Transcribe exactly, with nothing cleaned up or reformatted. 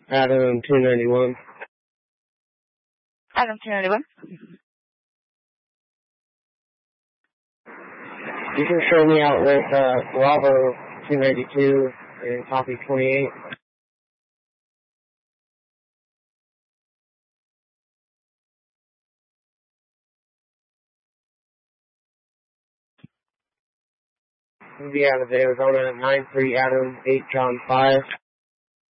Adam two ninety-one. Adam two ninety-one. You can show me out with uh, Bravo two ninety-two and copy twenty-eight. We'll be out of Arizona, nine three Adam, eight John five.